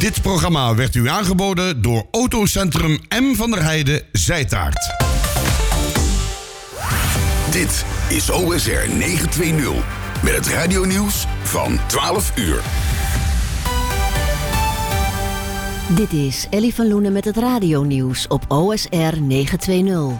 Dit programma werd u aangeboden door Autocentrum M. van der Heijden, Zijtaart. Dit is OSR 920 met het radionieuws van 12 uur. Dit is Ellie van Loenen met het radionieuws op OSR 920.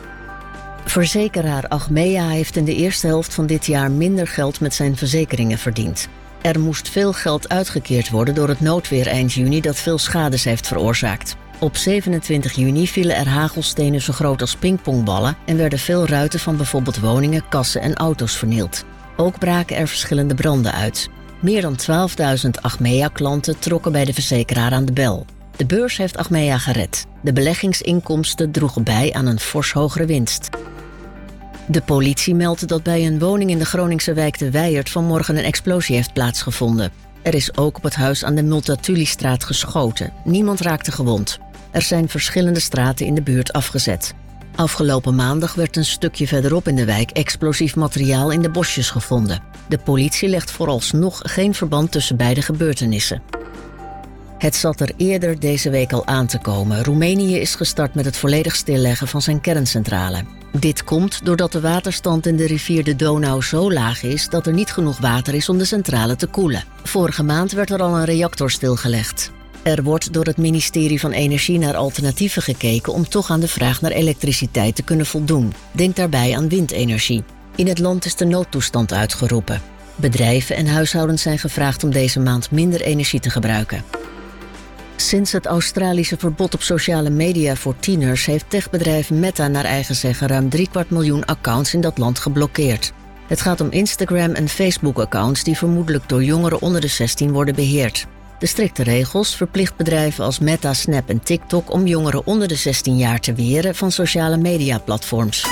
Verzekeraar Achmea heeft in de eerste helft van dit jaar minder geld met zijn verzekeringen verdiend. Er moest veel geld uitgekeerd worden door het noodweer eind juni dat veel schades heeft veroorzaakt. Op 27 juni vielen er hagelstenen zo groot als pingpongballen en werden veel ruiten van bijvoorbeeld woningen, kassen en auto's vernield. Ook braken er verschillende branden uit. Meer dan 12.000 Achmea-klanten trokken bij de verzekeraar aan de bel. De beurs heeft Achmea gered. De beleggingsinkomsten droegen bij aan een fors hogere winst. De politie meldt dat bij een woning in de Groningse wijk De Wijert vanmorgen een explosie heeft plaatsgevonden. Er is ook op het huis aan de Multatulistraat geschoten. Niemand raakte gewond. Er zijn verschillende straten in de buurt afgezet. Afgelopen maandag werd een stukje verderop in de wijk explosief materiaal in de bosjes gevonden. De politie legt vooralsnog geen verband tussen beide gebeurtenissen. Het zat er eerder deze week al aan te komen. Roemenië is gestart met het volledig stilleggen van zijn kerncentrale. Dit komt doordat de waterstand in de rivier de Donau zo laag is dat er niet genoeg water is om de centrale te koelen. Vorige maand werd er al een reactor stilgelegd. Er wordt door het ministerie van Energie naar alternatieven gekeken om toch aan de vraag naar elektriciteit te kunnen voldoen. Denk daarbij aan windenergie. In het land is de noodtoestand uitgeroepen. Bedrijven en huishoudens zijn gevraagd om deze maand minder energie te gebruiken. Sinds het Australische verbod op sociale media voor tieners heeft techbedrijf Meta naar eigen zeggen ruim 250.000 accounts in dat land geblokkeerd. Het gaat om Instagram- en Facebook-accounts die vermoedelijk door jongeren onder de 16 worden beheerd. De strikte regels verplicht bedrijven als Meta, Snap en TikTok om jongeren onder de 16 jaar te weren van sociale media-platforms.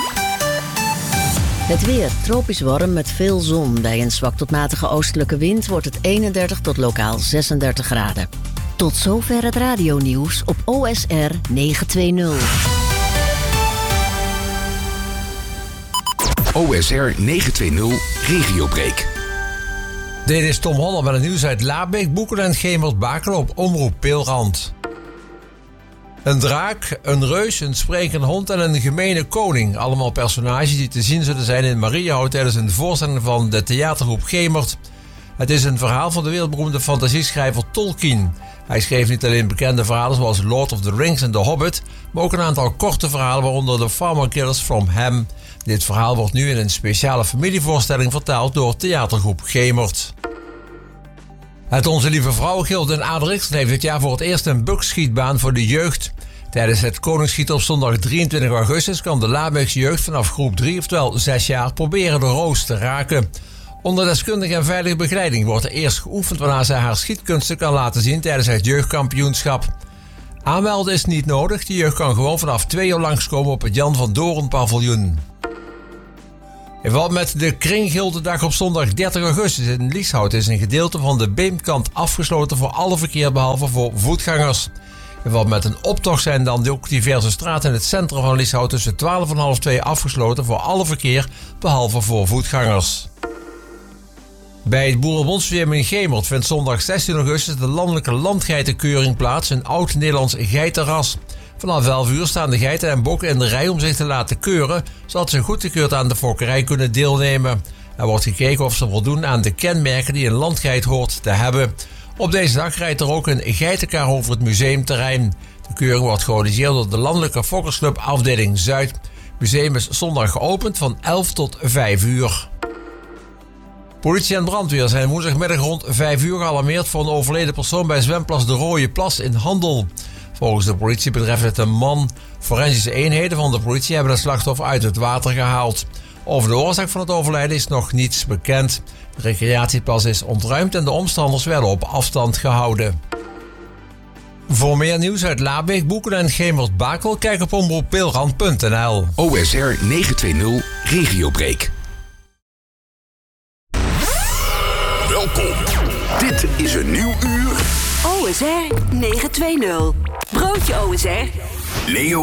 Het weer tropisch warm met veel zon. Bij een zwak tot matige oostelijke wind wordt het 31 tot lokaal 36 graden. Tot zover het radionieuws op OSR 920. OSR 920 Regiobreak. Dit is Tom Holler met het nieuws uit Labeek, Boekelen en Gemert-Bakel op Omroep Peelrand. Een draak, een reus, een sprekende hond en een gemene koning. Allemaal personages die te zien zullen zijn in Mariahout tijdens een voorstelling van de theatergroep Gemert. Het is een verhaal van de wereldberoemde fantasieschrijver Tolkien. Hij schreef niet alleen bekende verhalen zoals Lord of the Rings en The Hobbit, maar ook een aantal korte verhalen, waaronder The Farmer Killers from Ham. Dit verhaal wordt nu in een speciale familievoorstelling vertaald door theatergroep Gemert. Het Onze Lieve Vrouwengild in Aderiksten heeft dit jaar voor het eerst een bukschietbaan voor de jeugd. Tijdens het Koningsschieten op zondag 23 augustus kan de Labeekse jeugd vanaf groep 3, oftewel 6 jaar, proberen de roos te raken. Onder deskundige en veilige begeleiding wordt er eerst geoefend waarna zij haar schietkunsten kan laten zien tijdens het jeugdkampioenschap. Aanmelden is niet nodig, de jeugd kan gewoon vanaf 2 uur langskomen op het Jan van Doorn paviljoen. In verband met de Kringgildendag op zondag 30 augustus in Lieshout is een gedeelte van de Beemkant afgesloten voor alle verkeer behalve voor voetgangers. In verband met een optocht zijn dan ook diverse straten in het centrum van Lieshout tussen 12 en half 2 afgesloten voor alle verkeer behalve voor voetgangers. Bij het Boerenbondsmuseum in Gemert vindt zondag 16 augustus de landelijke landgeitenkeuring plaats, een oud-Nederlands geitenras. Vanaf 11 uur staan de geiten en bokken in de rij om zich te laten keuren, zodat ze goedgekeurd aan de fokkerij kunnen deelnemen. Er wordt gekeken of ze voldoen aan de kenmerken die een landgeit hoort te hebben. Op deze dag rijdt er ook een geitenkar over het museumterrein. De keuring wordt georganiseerd door de Landelijke Fokkersclub afdeling Zuid. Het museum is zondag geopend van 11 tot 5 uur. Politie en brandweer zijn woensdagmiddag rond 5 uur gealarmeerd voor een overleden persoon bij zwemplas De Rode Plas in Handel. Volgens de politie betreft het een man. Forensische eenheden van de politie hebben het slachtoffer uit het water gehaald. Over de oorzaak van het overlijden is nog niets bekend. De recreatieplas is ontruimd en de omstanders werden op afstand gehouden. Voor meer nieuws uit Labeek, Boekelen en Gemert-Bakel, kijk op omroeppeelrand.nl. OSR 920 Regiobreak. Welkom. Dit is een nieuw uur. OSR 920. Broodje OSR. Leo